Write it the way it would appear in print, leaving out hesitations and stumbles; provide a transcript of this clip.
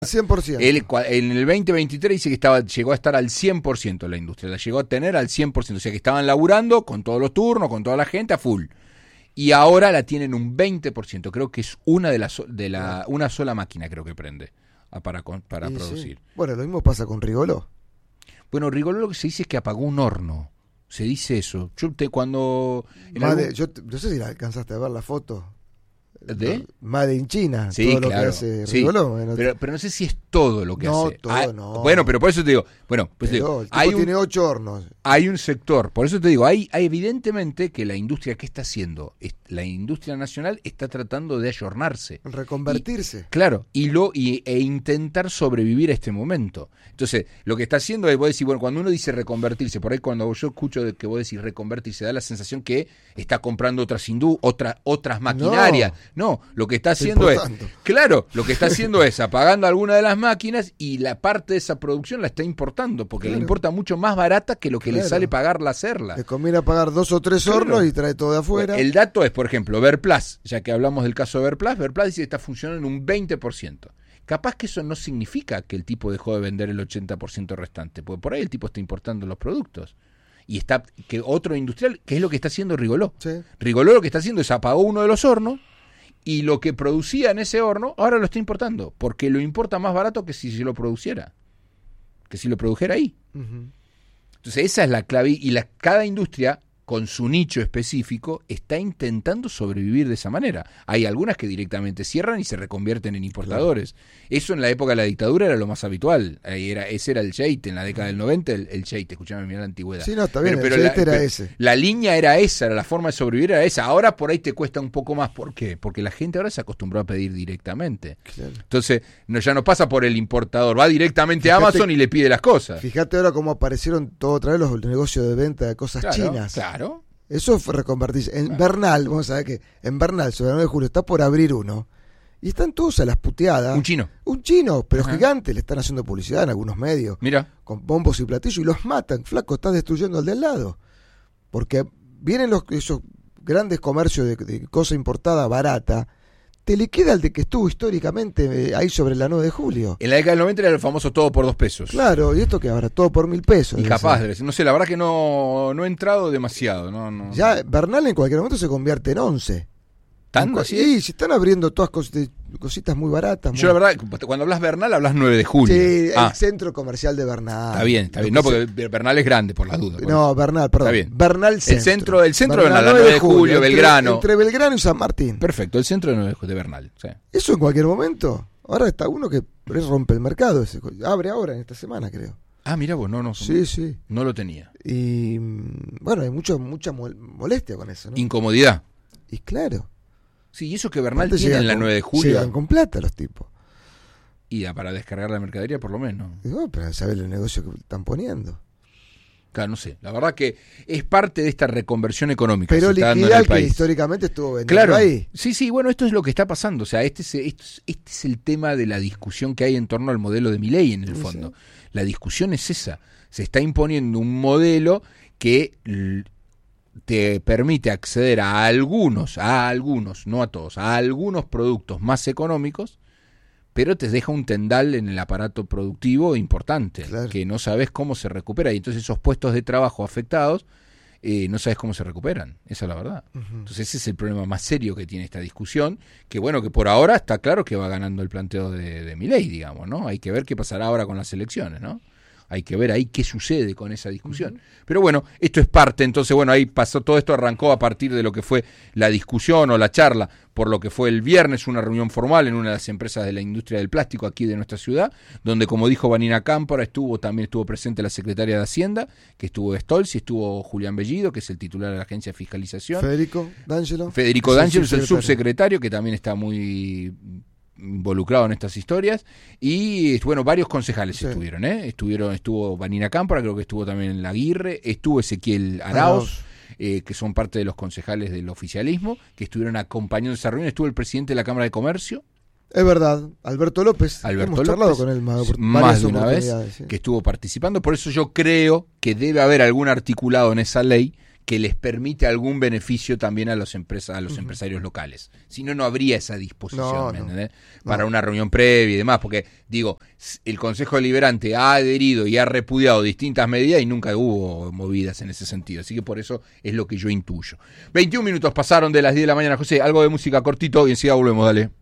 100%. Él, en el 2023 dice que llegó a estar al 100% la industria, la llegó a tener al 100%, o sea que estaban laburando con todos los turnos, con toda la gente a full. Y ahora la tienen un 20%, creo que es una sola máquina creo que prende para producir. Sí. Bueno, lo mismo pasa con Rigoló. Bueno, Rigoló lo que se dice es que apagó un horno, se dice eso. Yo no sé si la alcanzaste a ver la foto. ¿De? Made in China, sí, todo claro, lo que hace sí, Rigoló. Bueno, pero no sé si es todo lo que hace. No. Bueno, pero por eso te digo, tiene 8 hornos. Hay un sector, por eso te digo, hay evidentemente que la industria, ¿qué está haciendo? La industria nacional está tratando de ayornarse. Reconvertirse. Claro, e intentar sobrevivir a este momento. Entonces, lo que está haciendo es, vos decís, bueno, cuando uno dice reconvertirse, por ahí cuando yo escucho que vos decís reconvertirse, da la sensación que está comprando otras maquinarias. No, lo que está haciendo es apagando alguna de las máquinas y la parte de esa producción la está importando, porque le importa mucho más barata que lo que le sale pagarla hacerla. Le conviene pagar 2 o 3 hornos y trae todo de afuera. El dato es, por ejemplo, Verplas, ya que hablamos del caso de Verplas dice que está funcionando en un 20%. Capaz que eso no significa que el tipo dejó de vender el 80% restante, porque por ahí el tipo está importando los productos. Y está que otro industrial, que es lo que está haciendo Rigoló. Sí. Rigoló lo que está haciendo es apagó uno de los hornos y lo que producía en ese horno ahora lo está importando, porque lo importa más barato que si se lo produciera, que si lo produjera ahí. Uh-huh. Entonces esa es la clave y cada industria con su nicho específico está intentando sobrevivir de esa manera. Hay algunas que directamente cierran y se reconvierten en importadores. Claro. Eso en la época de la dictadura era lo más habitual. Ese era el Sheite, en la década del 90 el Sheite, escuchame, mirá la antigüedad. Sí, no, está bien, el Sheite era ese. La línea era esa, la forma de sobrevivir era esa. Ahora por ahí te cuesta un poco más. ¿Por qué? Porque la gente ahora se acostumbró a pedir directamente. Claro. Entonces ya no pasa por el importador, va directamente a Amazon y le pide las cosas. Fíjate ahora cómo aparecieron todo otra vez los negocios de venta de cosas chinas. Claro. Eso fue reconvertirse. En Bernal, vamos a ver que en Bernal, sobre el 9 de julio, está por abrir uno. Y están todos a las puteadas. Un chino, pero gigante. Le están haciendo publicidad en algunos medios. Mira. Con bombos y platillos y los matan. Flaco, estás destruyendo al del lado. Porque vienen esos grandes comercios de cosa importada barata. Te liquida el de que estuvo históricamente ahí sobre la 9 de julio. En la década del 90 era el famoso todo por 2 pesos. Claro, y esto que ahora todo por 1.000 pesos. Y capaz, no sé, la verdad que no he entrado demasiado. No. Ya Bernal en cualquier momento se convierte en 11. ¿Tanto así? Sí, se están abriendo todas cositas muy baratas. Yo la verdad, cuando hablas Bernal, hablas 9 de julio. Sí, el centro comercial de Bernal. Está bien. No, porque Bernal es grande, por las dudas. No, Bernal, perdón. Está bien. Bernal centro. El centro de Bernal, la 9 de julio, Belgrano. Entre Belgrano y San Martín. Perfecto, el centro de Bernal. Sí. Eso en cualquier momento. Ahora está uno que rompe el mercado. Abre ahora en esta semana, creo. Ah, mira vos, no. Sí. No lo tenía. Y bueno, hay mucha molestia con eso, ¿no? Incomodidad. Y claro. Sí, y eso que Bernal tiene en la 9 de julio. Llegan con plata los tipos. Y para descargar la mercadería, por lo menos. No, pero sabes el negocio que están poniendo. Claro, no sé. La verdad que es parte de esta reconversión económica. Pero que se está dando en liquidar el país. Que históricamente estuvo vendiendo ahí. Sí, bueno, esto es lo que está pasando. O sea, este es el tema de la discusión que hay en torno al modelo de Milei en el fondo. Sí. La discusión es esa. Se está imponiendo un modelo que te permite acceder a algunos, no a todos, a algunos productos más económicos, pero te deja un tendal en el aparato productivo importante, claro, que no sabes cómo se recupera, y entonces esos puestos de trabajo afectados no sabes cómo se recuperan, esa es la verdad. Uh-huh. Entonces ese es el problema más serio que tiene esta discusión, que bueno, que por ahora está claro que va ganando el planteo de Milei, digamos, ¿no? Hay que ver qué pasará ahora con las elecciones, ¿no? Hay que ver ahí qué sucede con esa discusión. Uh-huh. Pero bueno, esto es parte, entonces bueno, ahí pasó, todo esto arrancó a partir de lo que fue la discusión o la charla, por lo que fue el viernes, una reunión formal en una de las empresas de la industria del plástico aquí de nuestra ciudad, donde como dijo Vanina Cámpora, también estuvo presente la secretaria de Hacienda, que estuvo Stolz, y estuvo Julián Bellido, que es el titular de la Agencia de Fiscalización. Federico D'Angelo es el subsecretario, que también está muy involucrado en estas historias, y bueno, varios concejales estuvieron, estuvo Vanina Cámpora, creo que estuvo también Laguirre, estuvo Ezequiel Arauz, que son parte de los concejales del oficialismo, que estuvieron acompañando esa reunión, estuvo el presidente de la Cámara de Comercio. Es verdad, Alberto López. Hemos charlado con él más de una vez, que estuvo participando, por eso yo creo que debe haber algún articulado en esa ley que les permite algún beneficio también a los empresarios locales. Si no, no habría esa disposición, ¿me entendés? Para una reunión previa y demás, porque, digo, el Consejo Deliberante ha adherido y ha repudiado distintas medidas y nunca hubo movidas en ese sentido. Así que por eso es lo que yo intuyo. 21 minutos pasaron de las 10 de la mañana, José. Algo de música cortito y enseguida volvemos, dale.